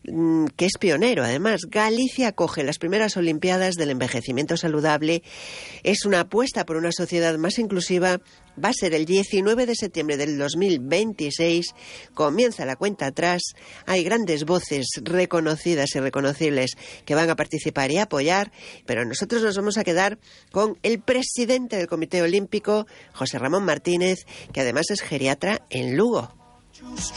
que es pionero. Además, Galicia acoge las primeras Olimpiadas del envejecimiento saludable. Es una apuesta por una sociedad más inclusiva. Va a ser el 19 de septiembre del 2026. Comienza la cuenta atrás. Hay grandes voces reconocidas y reconocibles que van a participar y apoyar, pero nosotros nos vamos a quedar con el presidente del Comité Olímpico, José Ramón Martínez, que además es geriatra en Lugo.